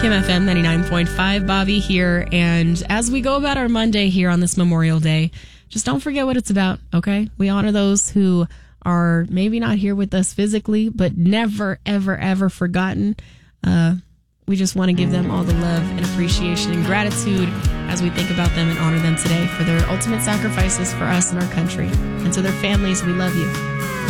Kim FM 99.5, Bobby here. And as we go about our Monday here on this Memorial Day, just don't forget what it's about, okay? We honor those who are maybe not here with us physically, but never, ever, ever forgotten. We just want to give them all the love and appreciation and gratitude as we think about them and honor them today for their ultimate sacrifices for us and our country. And to their families, we love you.